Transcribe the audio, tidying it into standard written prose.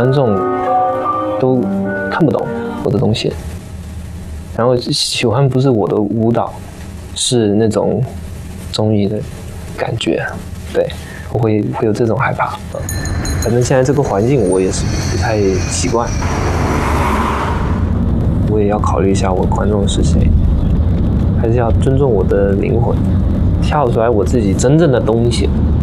观众都看不懂我的东西，然后喜欢不是我的舞蹈，是那种综艺的感觉，对，我会有这种害怕。反正现在这个环境我也是不太习惯，我也要考虑一下我观众是谁，还是要尊重我的灵魂，跳出来我自己真正的东西。